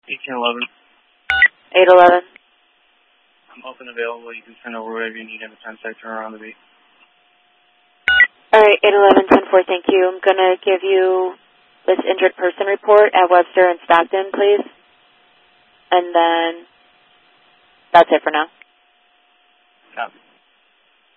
1811. 811. I'm open available. You can send over whatever you need in the 10 sector around the beat. All right, 811, 10-4, thank you. I'm going to give you this injured person report at Webster and Stockton, please. And then that's it for now. Copy.